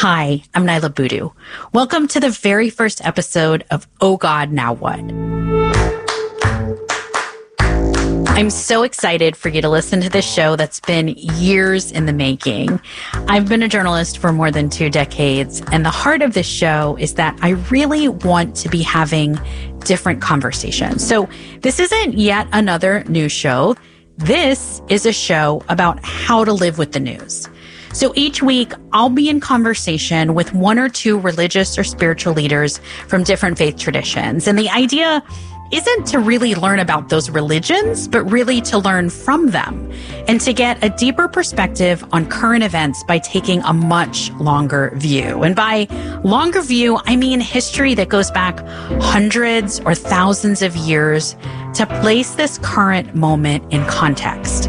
Hi, I'm Nyla Boodoo. Welcome to the very first episode of Oh God, Now What? I'm so excited for you to listen to this show that's been years in the making. I've been a journalist for more than 2 decades, and the heart of this show is that I really want to be having different conversations. So this isn't yet another news show. This is a show about how to live with the news. So each week, I'll be in conversation with 1 or 2 religious or spiritual leaders from different faith traditions. And the idea isn't to really learn about those religions, but really to learn from them and to get a deeper perspective on current events by taking a much longer view. And by longer view, I mean history that goes back hundreds or thousands of years to place this current moment in context.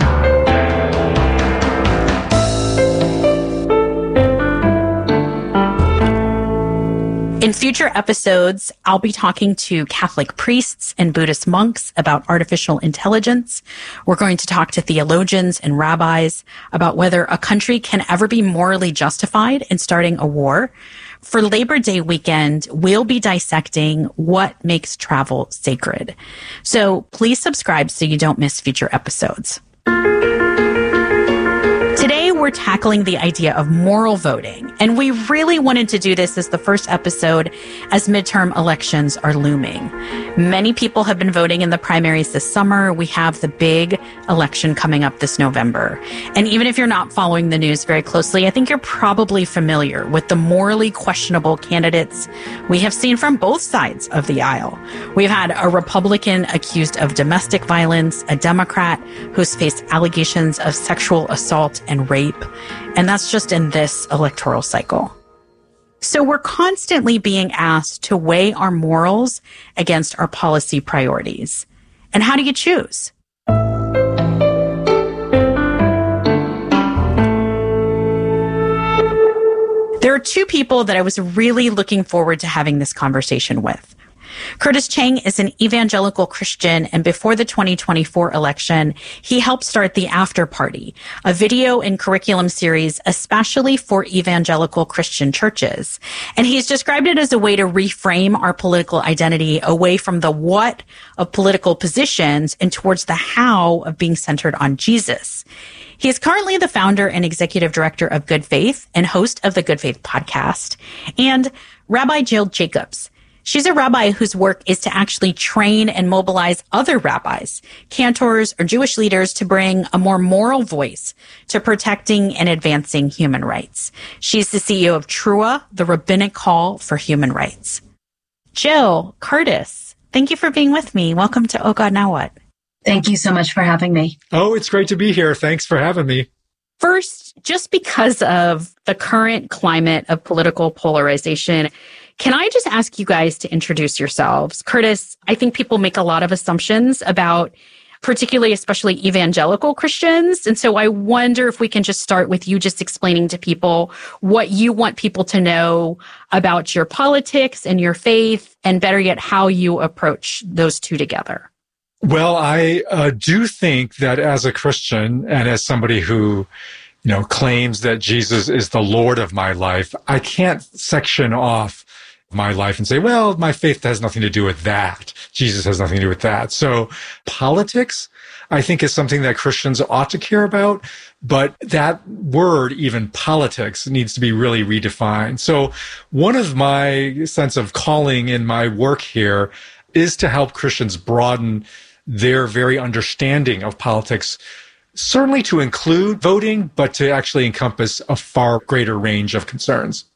In future episodes, I'll be talking to Catholic priests and Buddhist monks about artificial intelligence. We're going to talk to theologians and rabbis about whether a country can ever be morally justified in starting a war. For Labor Day weekend, we'll be dissecting what makes travel sacred. So please subscribe so you don't miss future episodes. Today, we're tackling the idea of moral voting, and we really wanted to do this as the first episode as midterm elections are looming. Many people have been voting in the primaries this summer. We have the big election coming up this November. And even if you're not following the news very closely, I think you're probably familiar with the morally questionable candidates we have seen from both sides of the aisle. We've had a Republican accused of domestic violence, a Democrat who's faced allegations of sexual assault and rape, and that's just in this electoral cycle. So we're constantly being asked to weigh our morals against our policy priorities. And how do you choose? There are 2 people that I was really looking forward to having this conversation with. Curtis Chang is an evangelical Christian, and before the 2024 election, he helped start the After Party, a video and curriculum series especially for evangelical Christian churches. And he's described it as a way to reframe our political identity away from the what of political positions and towards the how of being centered on Jesus. He is currently the founder and executive director of Good Faith and host of the Good Faith podcast. And Rabbi Jill Jacobs. She's a rabbi whose work is to actually train and mobilize other rabbis, cantors, or Jewish leaders to bring a more moral voice to protecting and advancing human rights. She's the CEO of Trua, the Rabbinic Hall for Human Rights. Jill, Curtis, thank you for being with me. Welcome to Oh God, Now What? Thank you so much for having me. Oh, it's great to be here. Thanks for having me. First, just because of the current climate of political polarization, can I just ask you guys to introduce yourselves? Curtis, I think people make a lot of assumptions about particularly, especially evangelical Christians. And so I wonder if we can just start with you just explaining to people what you want people to know about your politics and your faith, and better yet, how you approach those 2 together. Well, I do think that as a Christian and as somebody who, claims that Jesus is the Lord of my life, I can't section off my life and say, well, my faith has nothing to do with that. Jesus has nothing to do with that. So politics, I think, is something that Christians ought to care about. But that word, even politics, needs to be really redefined. So one of my sense of calling in my work here is to help Christians broaden their very understanding of politics, certainly to include voting, but to actually encompass a far greater range of concerns.